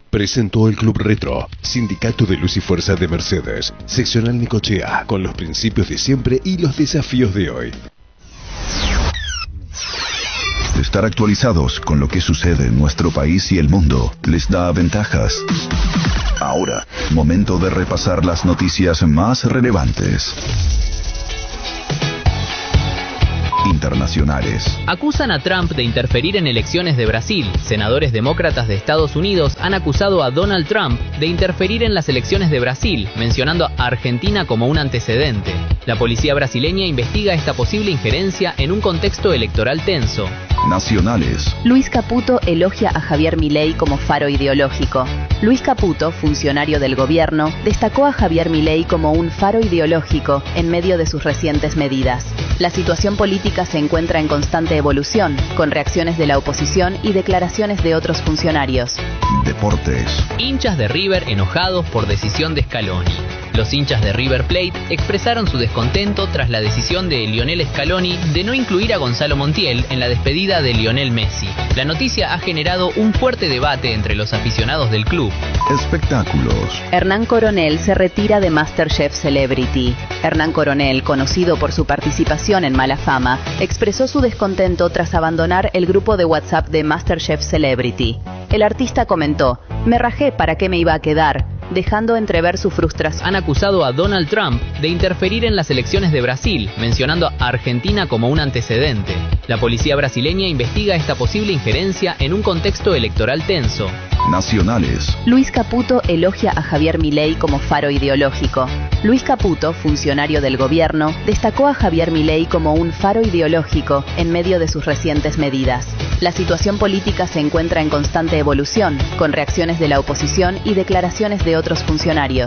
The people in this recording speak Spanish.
Presentó el Club Retro, Sindicato de Luz y Fuerza de Mercedes, Seccional Necochea, con los principios de siempre y los desafíos de hoy. Estar actualizados con lo que sucede en nuestro país y el mundo les da ventajas. Ahora, momento de repasar las noticias más relevantes. Internacionales. Acusan a Trump de interferir en elecciones de Brasil. Senadores demócratas de Estados Unidos han acusado a Donald Trump de interferir en las elecciones de Brasil, mencionando a Argentina como un antecedente. La policía brasileña investiga esta posible injerencia en un contexto electoral tenso. Nacionales. Luis Caputo elogia a Javier Milei como faro ideológico. Luis Caputo, funcionario del gobierno, destacó a Javier Milei como un faro ideológico en medio de sus recientes medidas. La situación política se encuentra en constante evolución, con reacciones de la oposición y declaraciones de otros funcionarios. Deportes. Hinchas de River enojados por decisión de Scaloni. Los hinchas de River Plate expresaron su descontento tras la decisión de Lionel Scaloni de no incluir a Gonzalo Montiel en la despedida de Lionel Messi. La noticia ha generado un fuerte debate entre los aficionados del club. Espectáculos. Hernán Coronel se retira de MasterChef Celebrity. Hernán Coronel, conocido por su participación en Mala Fama, expresó su descontento tras abandonar el grupo de WhatsApp de MasterChef Celebrity. El artista comentó: "Me rajé, ¿para qué me iba a quedar?", dejando entrever su frustración. Han acusado a Donald Trump de interferir en las elecciones de Brasil, mencionando a Argentina como un antecedente. La policía brasileña investiga esta posible injerencia en un contexto electoral tenso. Nacionales. Luis Caputo elogia a Javier Milei como faro ideológico. Luis Caputo, funcionario del gobierno, destacó a Javier Milei como un faro ideológico en medio de sus recientes medidas. La situación política se encuentra en constante evolución, con reacciones de la oposición y declaraciones de otros funcionarios.